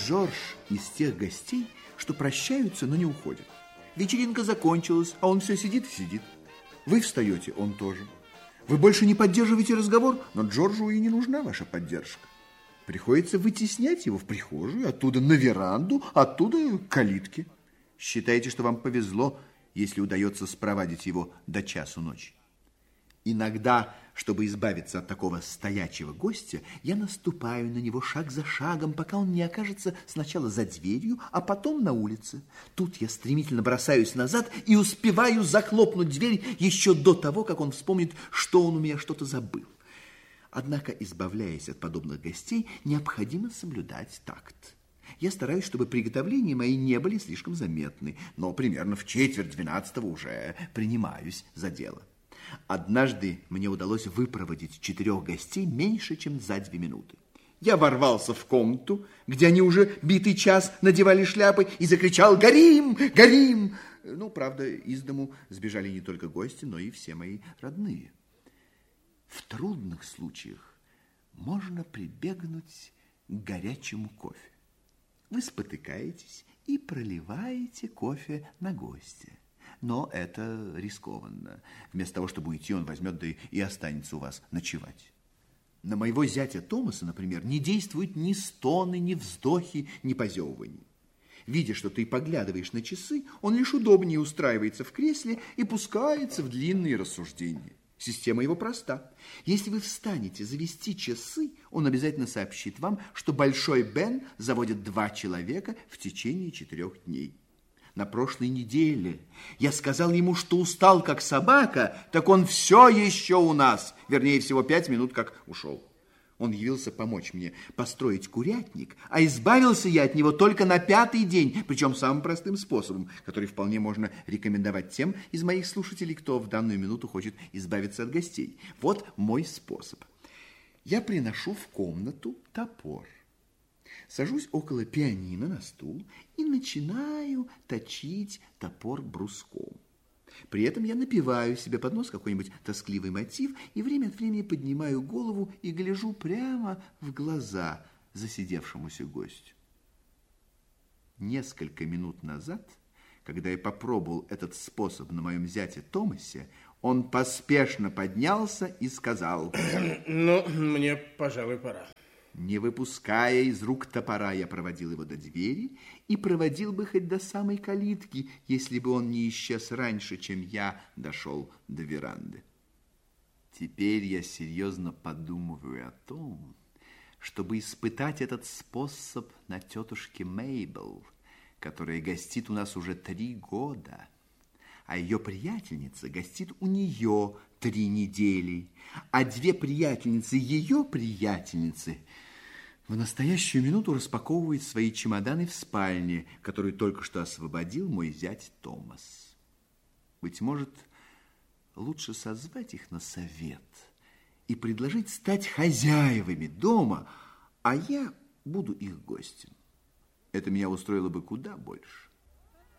Джордж из тех гостей, что прощаются, но не уходят. Вечеринка закончилась, а он все сидит и сидит. Вы встаете, он тоже. Вы больше не поддерживаете разговор, но Джорджу и не нужна ваша поддержка. Приходится вытеснять его в прихожую, оттуда на веранду, оттуда к калитке. Считаете, что вам повезло, если удается спровадить его до часу ночи. Иногда, чтобы избавиться от такого стоячего гостя, я наступаю на него шаг за шагом, пока он не окажется сначала за дверью, а потом на улице. Тут я стремительно бросаюсь назад и успеваю захлопнуть дверь еще до того, как он вспомнит, что он у меня что-то забыл. Однако, избавляясь от подобных гостей, необходимо соблюдать такт. Я стараюсь, чтобы приготовления мои не были слишком заметны, но примерно в 11:45 уже принимаюсь за дело. Однажды мне удалось выпроводить 4 гостей меньше, чем за 2 минуты. Я ворвался в комнату, где они уже битый час надевали шляпы, и закричал: «Горим! Горим!» Ну, правда, из дому сбежали не только гости, но и все мои родные. В трудных случаях можно прибегнуть к горячему кофе. Вы спотыкаетесь и проливаете кофе на гостя. Но это рискованно. Вместо того, чтобы уйти, он возьмет, да и останется у вас ночевать. На моего зятя Томаса, например, не действуют ни стоны, ни вздохи, ни позевывания. Видя, что ты поглядываешь на часы, он лишь удобнее устраивается в кресле и пускается в длинные рассуждения. Система его проста. Если вы встанете завести часы, он обязательно сообщит вам, что Большой Бен заводит 2 человека в течение 4 дней. На прошлой неделе я сказал ему, что устал как собака, так он все еще у нас. Вернее, всего 5 минут как ушел. Он явился помочь мне построить курятник, а избавился я от него только на 5-й день, причем самым простым способом, который вполне можно рекомендовать тем из моих слушателей, кто в данную минуту хочет избавиться от гостей. Вот мой способ. Я приношу в комнату топор, сажусь около пианино на стул и начинаю точить топор бруском. При этом я напеваю себе под нос какой-нибудь тоскливый мотив и время от времени поднимаю голову и гляжу прямо в глаза засидевшемуся гостю. Несколько минут назад, когда я попробовал этот способ на моем зяте Томасе, он поспешно поднялся и сказал: «Ну, мне, пожалуй, пора». Не выпуская из рук топора, я проводил его до двери и проводил бы хоть до самой калитки, если бы он не исчез раньше, чем я дошел до веранды. Теперь я серьезно подумываю о том, чтобы испытать этот способ на тетушке Мейбл, которая гостит у нас уже 3 года, а ее приятельница гостит у нее 3 недели, а 2 приятельницы ее приятельницы в настоящую минуту распаковывают свои чемоданы в спальне, которую только что освободил мой зять Томас. Быть может, лучше созвать их на совет и предложить стать хозяевами дома, а я буду их гостем. Это меня устроило бы куда больше.